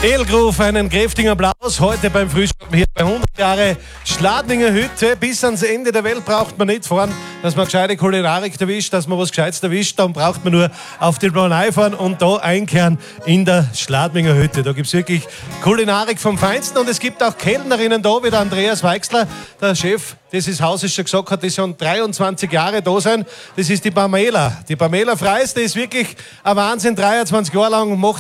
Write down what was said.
Edelgruf, einen kräftigen Applaus heute beim Frühstück hier bei 100 Jahre Schladminger Hütte. Bis ans Ende der Welt braucht man nicht fahren, dass man gescheite Kulinarik erwischt, dass man was Gescheites erwischt. Dann braucht man nur auf die Planei fahren und da einkehren in der Schladminger Hütte. Da gibt es wirklich Kulinarik vom Feinsten und es gibt auch Kellnerinnen da, wie der Andreas Weixler, der Chef dieses Hauses schon gesagt hat, die schon 23 Jahre da sein. Das ist die Pamela. Die Pamela Freis, die ist wirklich ein Wahnsinn, 23 Jahre lang, macht